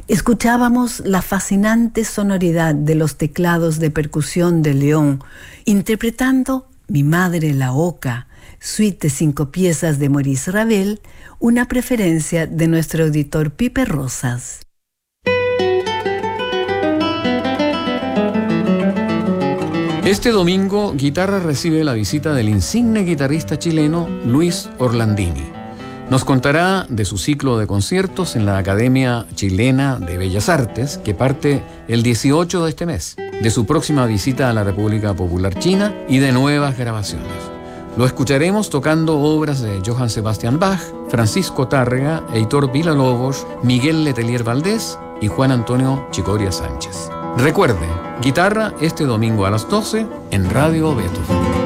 Escuchábamos la fascinante sonoridad de los teclados de percusión de León, interpretando Mi madre la oca, suite de 5 piezas de Maurice Ravel, una preferencia de nuestro auditor Pipe Rosas. Este domingo, Guitarra recibe la visita del insigne guitarrista chileno Luis Orlandini. Nos contará de su ciclo de conciertos en la Academia Chilena de Bellas Artes, que parte el 18 de este mes, de su próxima visita a la República Popular China y de nuevas grabaciones. Lo escucharemos tocando obras de Johann Sebastian Bach, Francisco Tárrega, Heitor Villa-Lobos, Miguel Letelier Valdés y Juan Antonio Chicoria Sánchez. Recuerde, Guitarra este domingo a las 12 en Radio Beethoven.